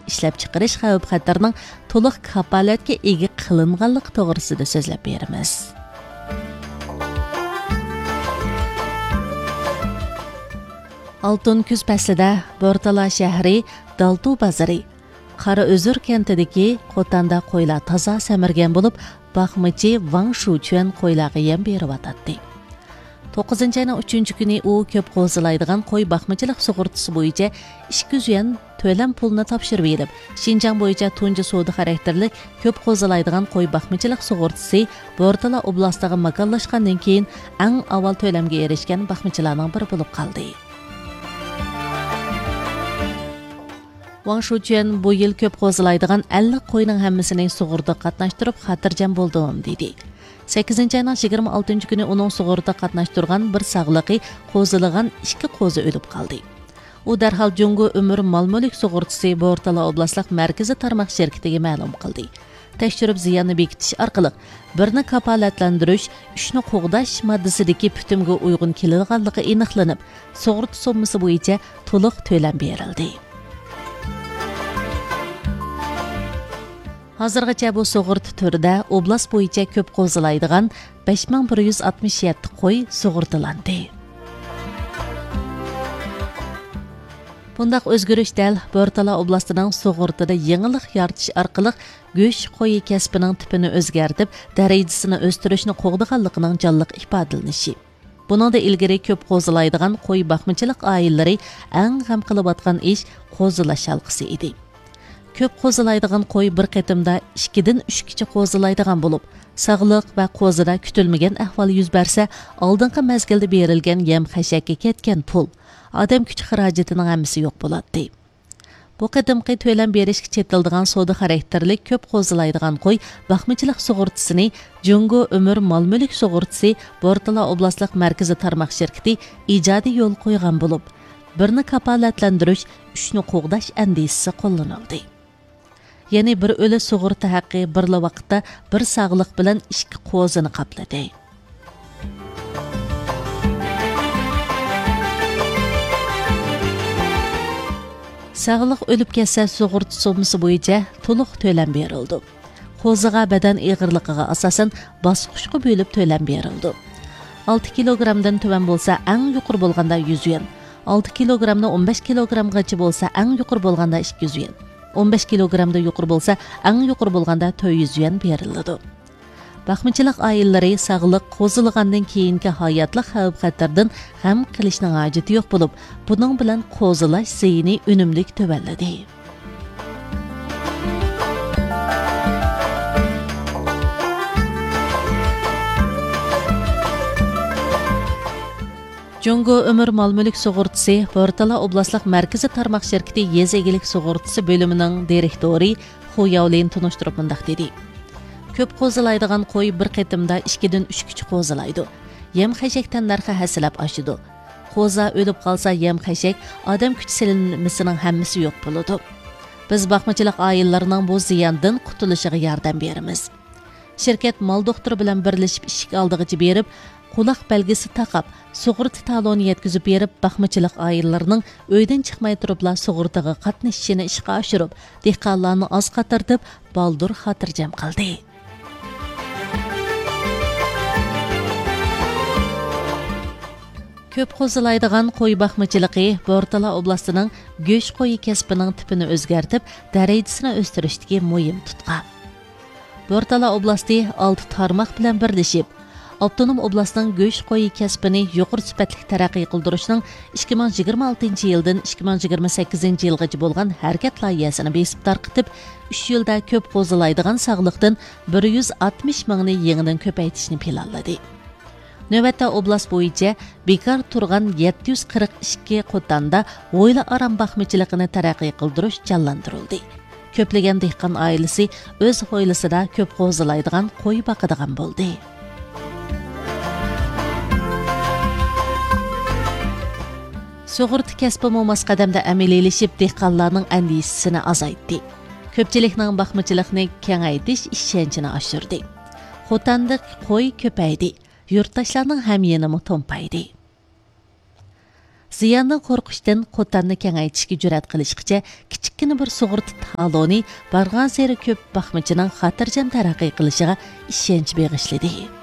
ishlab chiqarish xavf-xatarning to'liq kafolatga ega qilinganligi to'g'risida so'zlab beramiz. Altın kuz paslida Bortala shahri Daltu bozori Qara Özür kentidagi Qotanda qo'ylar toza samirgan bo'lib, baxmichi Wang Shuchuan qo'ylarga yem berib atadi. 9-ayning 3-kuni u ko'p qo'zilaydigan qo'y baxmichilik sug'urtasi bo'yicha 200 yuan to'lam pulni topshirib berib, Xinjiang bo'yicha tunji savdo xarakterli ko'p qo'zilaydigan qo'y baxmichilik sug'urtasi Bortala oblastiga makonlashgandan keyin eng avval to'lamga erishgan baxmichilarning biri bo'lib qoldi. Wang Shuchuan bu yil ko'p qo'zilaydigan 50 qo'yning hammasini sug'urda qatnashtirib xotirjam bo'ldim dedi. 8-ayning 26-kuni uning sug'urda qatnashtirgan bir sog'liqi qo'zilagan 2 qo'zi o'lib qoldi. U darhol Jungo Umr Mal-mulk sug'urtasi Bortala oblastlik markazi tarmoq shirkatiga ma'lum qildi. Tekshirib ziyonni bekitish orqali birni kafolatlantirish, uchni qo'g'dash moddasidagi bitimga uyg'un kelganligi aniqlanib, sug'urta summasi bo'yicha to'liq to'lam berildi. Hozirgacha bu sug'urta turida oblast bo'yicha ko'p qo'zilaydigan 5167 qo'y sug'urtalandi. Bundaq o'zgarish dal Bortala oblastining sug'urtada yangilik yaratish orqali go'sht qo'yi kasbining tipini o'zgartib, darajasini o'stirishni qo'g'diganligining jonliq ifodalanishi. Buningda ilgari ko'p qo'zilaydigan qo'y baxmichilik oilalari eng g'am qilayotgan ish qo'zilash halqisi edi. Ko'p qo'zilaydigan qo'y bir qatimda 2dan 3gacha qo'zilaydigan bo'lib, sog'liq va qo'zida kutilmagan ahvol yuz bersa, oldingi mezgilda berilgan yem xashakka ketgan pul, odam kuch xarajatining hammasi yo'q bo'ladi. Bu qadimqi to'lam berishga chetildigan savdo xarakterli ko'p qo'zilaydigan qo'y baxmichilik sug'urtasini Jungo Umr Mal-mulk sug'urtasi Bortala oblastlik markazi tarmoq shirkati ijodiy yo'l qo'ygan bo'lib, birni kafolatlantirish, uchni qo'g'dash andisisi qo'llanildi. Ya'ni bir o'li sug'urta haqqi birla vaqtda bir sog'liq bilan 2 qo'zini qopladi. Sog'liq o'lib ketsa sug'urta summasi bo'yicha to'liq to'lam berildi. Qo'ziga badan og'irligiga asosan bosqichga bo'lib to'lam berildi. 6 kilogramdan tuvan bo'lsa, eng yuqori bo'lganda 100 yuan, 6 kilogramdan 15 kilogramgacha bo'lsa, eng yuqori bo'lganda 200 yuan. 15 kilogramda yuqori bo'lsa, eng yuqori bo'lganda 400 yuan beriladi. Baxmichilik oilalari sog'liq qo'zilgandan keyingi hayotlik xavf-xatardan ham qilishning hojati yo'q bo'lib, buning bilan qo'zilash ziyini unumlik tuvalladi. Jungo Umr Mal-mulk sug'urtasi Bortala oblastlik markazi tarmoq shirkati yez egilik sug'urtasi bo'limining direktori Hu Yaolin tunishtirib mundaq dedi. Ko'p qo'zilaydigan qo'y bir qatimda 2dan 3gacha qo'zilaydi. Yem xashakdan narxi hasilab oshidi. Qo'za o'lib qolsa yem xashak, odam kuch silinmasining hammasi yo'q bo'ladi. Biz baxmichilik oilalarining bu ziyondan qutulishiga yordam beramiz. Shirkat mal doktori bilan birlashib ishik oldig'icha berib, quloq belgisi taqab, sug'urta taloni yetkazib berib, baxmichilik oilalarining uydan chiqmay turibla sug'urtaga qatnashishini ishga oshirib, dehqonlarni oz qatirtib, baldur xotirjam qildi. Ko'p qo'zilaydigan qo'y baxmichiligi Bortala oblastining go'sht qo'yi kasbining tipini o'zgartib, darajasini o'stirishdagi muhim tutqa. Bortala oblasti 6 tarmoq bilan birlashib, Avtonom oblastning go'sht qo'yi kasbini yuqori sifatli taraqqiy qildirishning 2026-yildan 2028-yilgacha bo'lgan harakat loyihasini besib tarqitib, 3 yilda ko'p qo'zilaydigan sog'liqdan 160 mingni yangidan ko'paytirishni planladi. Navbatda oblast bo'yicha bekor turgan 742 qotanda o'yla aram baxmichiligini taraqqiy qildirish jonlantirildi. Ko'plagan dehqon oilasi o'z hovlisida ko'p qo'zilaydigan qo'y boqadigan bo'ldi. Sug'urta kasbi mo'mas qadamda amaliylashib, dehqonlarning andisisini azaytdi. Ko'pchilikning baxmichilikni kengaytirish ishonchini oshirdi. Xotandiq qo'y ko'paydi. Yurtdoshlarning ham yenimi to'mpaydi. ziyandan qo'rqishdan qo'tanni kengaytishga jur'at qilishgacha kichikkina bir sug'urta taloni bargan seri ko'p baxmachining xotirjam taraqqiy qilishiga ishonch beg'ishladi.